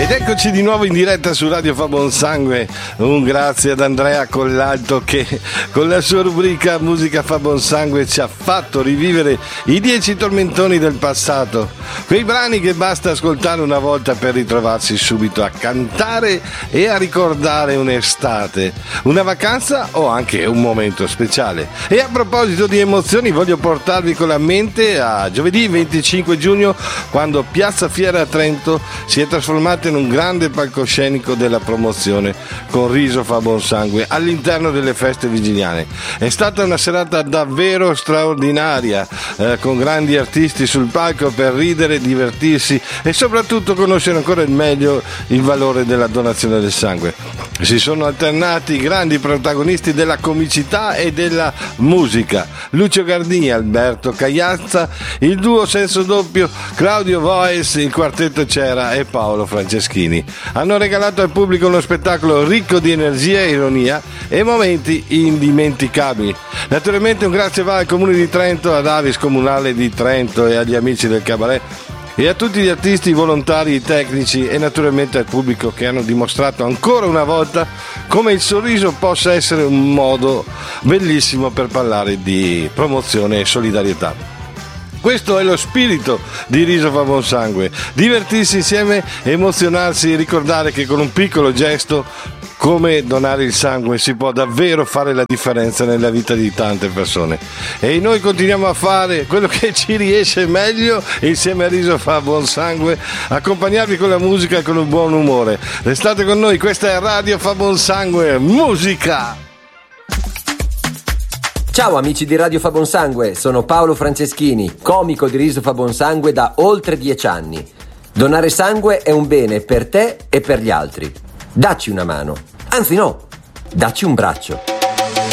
Ed eccoci di nuovo in diretta su Radio Fa Buon Sangue. Un grazie ad Andrea Collalto che con la sua rubrica Musica Fa Buon Sangue ci ha fatto rivivere i 10 tormentoni del passato, quei brani che basta ascoltare una volta per ritrovarsi subito a cantare e a ricordare un'estate, una vacanza o anche un momento speciale. E a proposito di emozioni, voglio portarvi con la mente a giovedì 25 giugno, quando Piazza Fiera a Trento si è trasformata in un grande palcoscenico della promozione con Riso Fa Buon Sangue all'interno delle feste vigiliane. È stata una serata davvero straordinaria, con grandi artisti sul palco per ridere, divertirsi e soprattutto conoscere ancora meglio il valore della donazione del sangue. Si sono alternati i grandi protagonisti della comicità e della musica: Lucio Gardini, Alberto Cagliazza, il duo senso doppio Claudio Voes, il quartetto Cera e Paolo Franceschini. Hanno regalato al pubblico uno spettacolo ricco di energia e ironia e momenti indimenticabili. Naturalmente un grazie va al Comune di Trento, ad Avis Comunale di Trento e agli amici del Cabaret e a tutti gli artisti, volontari, tecnici e naturalmente al pubblico, che hanno dimostrato ancora una volta come il sorriso possa essere un modo bellissimo per parlare di promozione e solidarietà. Questo è lo spirito di Riso Fa Buon Sangue: divertirsi insieme, emozionarsi e ricordare che con un piccolo gesto come donare il sangue si può davvero fare la differenza nella vita di tante persone. E noi continuiamo a fare quello che ci riesce meglio insieme a Riso Fa Buon Sangue, accompagnarvi con la musica e con un buon umore. Restate con noi, questa è Radio Fa Buon Sangue, musica! Ciao amici di Radio Fa Buon Sangue, sono Paolo Franceschini, comico di Riso Fa Buon Sangue da oltre 10 anni. Donare sangue è un bene per te e per gli altri. Dacci una mano, anzi no, dacci un braccio.